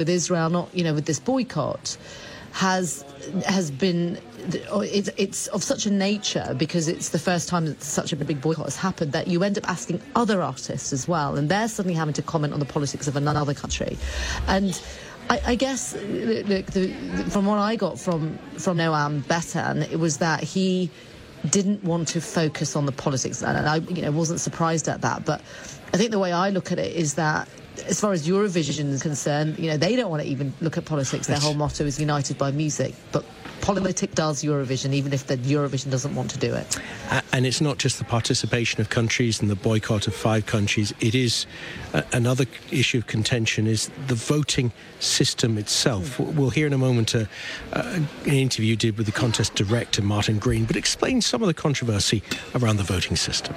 with Israel, not, with this boycott, has been, it's of such a nature, because it's the first time that such a big boycott has happened, that you end up asking other artists as well, and they're suddenly having to comment on the politics of another country. And I guess, look, from what I got from Noam Betan, it was that he didn't want to focus on the politics, and I wasn't surprised at that. But I think the way I look at it is that, as far as Eurovision is concerned, they don't want to even look at politics. Their whole motto is united by music. But politics does Eurovision, even if the Eurovision doesn't want to do it. And it's not just the participation of countries and the boycott of 5 countries. It is another issue of contention is the voting system itself. We'll hear in a moment an interview you did with the contest director, Martin Green, but explain some of the controversy around the voting system.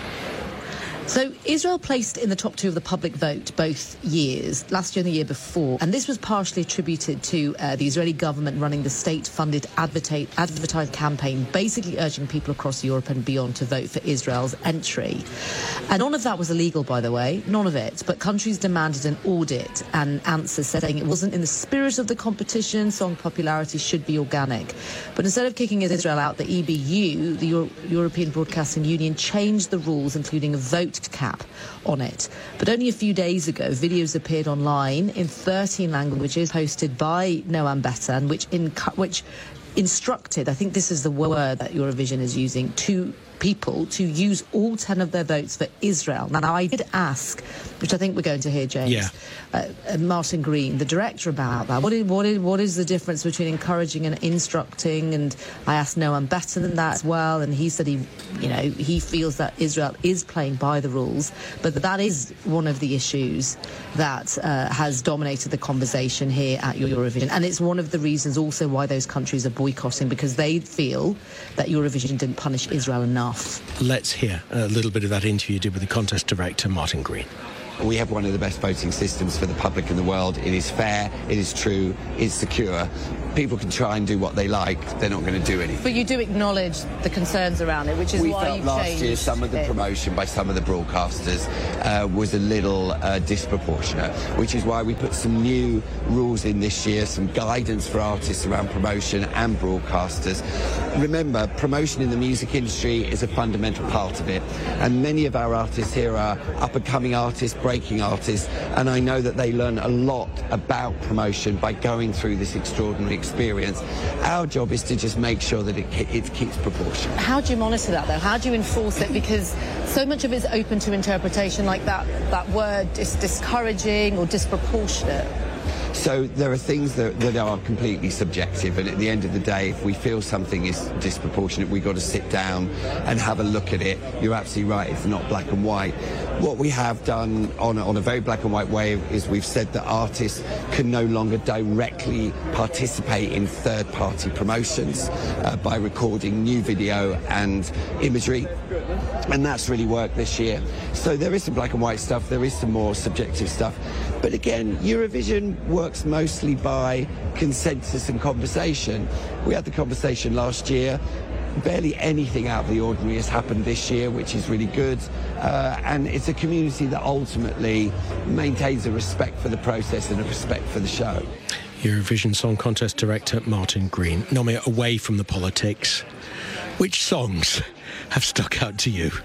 So Israel placed in the top 2 of the public vote both years, last year and the year before, and this was partially attributed to the Israeli government running the state-funded advertised campaign, basically urging people across Europe and beyond to vote for Israel's entry. And none of that was illegal, by the way, none of it, but countries demanded an audit and answers saying it wasn't in the spirit of the competition, song popularity should be organic. But instead of kicking Israel out, the EBU, the European Broadcasting Union, changed the rules, including a vote cap on it. But only a few days ago, videos appeared online in 13 languages posted by Noam Betan, which instructed, I think this is the word that Eurovision is using, to people to use all 10 of their votes for Israel. Now, I did ask, which I think we're going to hear, James, Martin Green, the director, about that. What is the difference between encouraging and instructing? And I asked Noam Betan that as well, and he said he feels that Israel is playing by the rules, but that is one of the issues that has dominated the conversation here at Eurovision, and it's one of the reasons also why those countries are boycotting, because they feel that Eurovision didn't punish Israel enough. Let's hear a little bit of that interview you did with the contest director, Martin Green. We have one of the best voting systems for the public in the world. It is fair, it is true, it's secure. People can try and do what they like, they're not going to do anything. But you do acknowledge the concerns around it, which is why you've changed. We felt last year some of the promotion by some of the broadcasters was a little disproportionate, which is why we put some new rules in this year, some guidance for artists around promotion and broadcasters. Remember, promotion in the music industry is a fundamental part of it, and many of our artists here are up-and-coming artists, breaking artists, and I know that they learn a lot about promotion by going through this extraordinary experience. Our job is to just make sure that it keeps proportion. How do you monitor that, though? How do you enforce it? Because so much of it's open to interpretation, like that word is discouraging or disproportionate. So there are things that are completely subjective, and at the end of the day, if we feel something is disproportionate, we've got to sit down and have a look at it. You're absolutely right, it's not black and white. What we have done on a very black and white way is we've said that artists can no longer directly participate in third-party promotions by recording new video and imagery, and that's really worked this year. So there is some black and white stuff, there is some more subjective stuff. But again, Eurovision works mostly by consensus and conversation. We had the conversation last year. Barely anything out of the ordinary has happened this year, which is really good. And it's a community that ultimately maintains a respect for the process and a respect for the show. Eurovision Song Contest director Martin Green. Nomia, away from the politics, which songs have stuck out to you?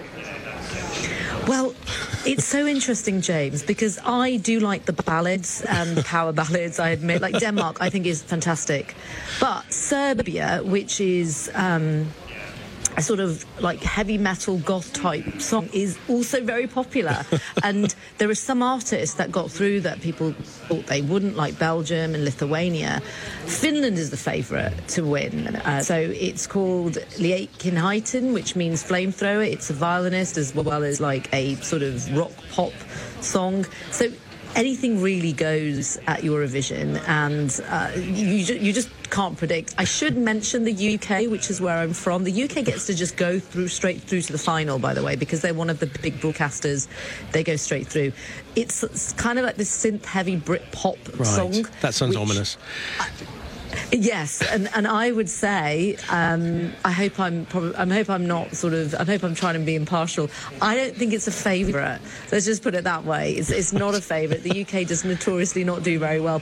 Well, it's so interesting, James, because I do like the ballads and the power ballads, I admit. Like Denmark, I think is fantastic. But Serbia, which is a sort of like heavy metal goth type song, is also very popular. And there are some artists that got through that people thought they wouldn't, like Belgium and Lithuania. Finland is the favourite to win. So it's called Liekkienhaiten, which means flamethrower. It's a violinist as well as like a sort of rock pop song. So anything really goes at Eurovision, and you just can't predict. I should mention the UK, which is where I'm from. The UK gets to just go straight through to the final, by the way, because they're one of the big broadcasters. They go straight through. It's kind of like this synth-heavy Brit pop song. That sounds ominous. Yes, and I would say I hope I'm trying to be impartial. I don't think it's a favourite. Let's just put it that way. It's not a favourite. The UK does notoriously not do very well